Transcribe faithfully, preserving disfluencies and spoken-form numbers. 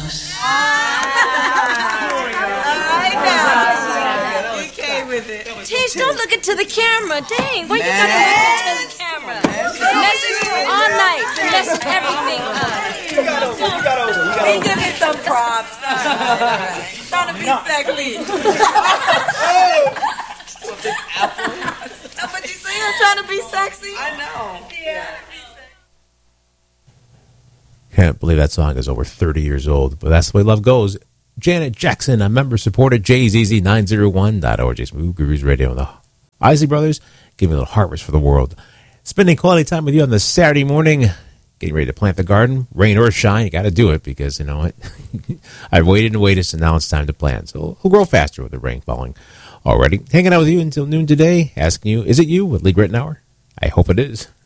I know. He came with it. Tish, don't look into the camera. Dang, why you gotta look into the camera? Messing all night, messing everything up. He give me some props. He's trying to be sexy. That's what you say? I'm trying to be sexy? I know. Yeah. Can't believe that song is over thirty years old, but that's the way love goes. Janet Jackson, a member supported J Z Z nine oh one dot org, Smooth Grooves Radio, and the Isley Brothers giving a little harvest for the world. Spending quality time with you on this Saturday morning, getting ready to plant the garden, rain or shine. You got to do it because, you know what, I've waited and waited, so now it's time to plant. So we'll grow faster with the rain falling already. Hanging out with you until noon today, asking you, is it you with Lee Grittenauer? I hope it is.